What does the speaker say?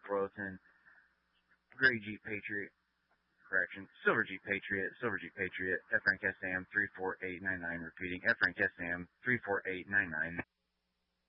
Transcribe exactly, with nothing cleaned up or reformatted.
Royalton, Gray Jeep Patriot, correction, Silver Jeep Patriot, Silver Jeep Patriot, F Rank S A M three four eight nine nine, repeating, F Rank S A M three four eight nine nine.